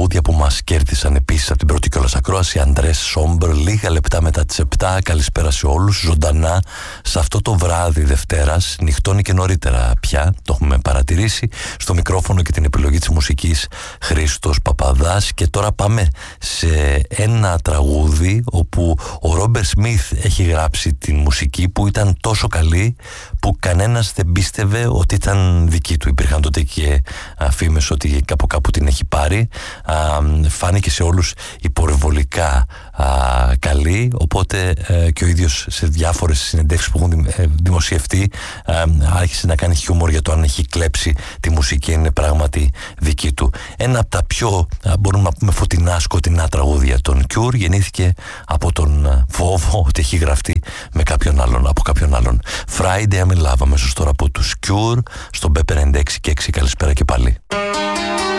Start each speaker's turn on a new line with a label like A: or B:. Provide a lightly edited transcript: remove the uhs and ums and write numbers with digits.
A: τραγούδια που μας κέρδισαν επίσης από την πρώτη κιόλας ακρόαση. Αντρές Σόμπρ, λίγα λεπτά μετά τις 7. Καλησπέρα σε όλους, ζωντανά σε αυτό το βράδυ Δευτέρας. Νυχτώνει και νωρίτερα πια, το έχουμε παρατηρήσει. Στο μικρόφωνο και την επιλογή της μουσικής Χρήστος Παπαδάς. Και τώρα πάμε σε ένα τραγούδι όπου ο Ρόμπερ Σμιθ έχει γράψει την μουσική, που ήταν τόσο καλή που κανένας δεν πίστευε ότι ήταν δική του. Υπήρχαν τότε και φήμες ότι κάπου την έχει πάρει. Φάνηκε σε όλους υπερβολικά καλή, οπότε και ο ίδιος σε διάφορες συνεντεύξεις που έχουν δημοσιευτεί άρχισε να κάνει χιούμορ για το αν έχει κλέψει τη μουσική, είναι πράγματι δική του. Ένα από τα πιο, μπορούμε να πούμε, φωτεινά σκοτεινά τραγούδια των Cure γεννήθηκε από τον φόβο ότι έχει γραφτεί με κάποιον άλλον, από κάποιον άλλον. Friday I'm in Love, αμέσως τώρα από τους Cure, στον Pepper 96 και 6. Καλησπέρα και πάλι.